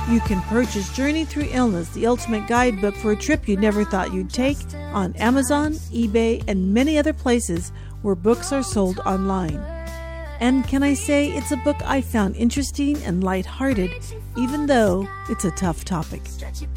You can purchase Journey Through Illness, the ultimate guidebook for a trip you never thought you'd take, on Amazon, eBay, and many other places where books are sold online. And can I say, it's a book I found interesting and lighthearted, even though it's a tough topic.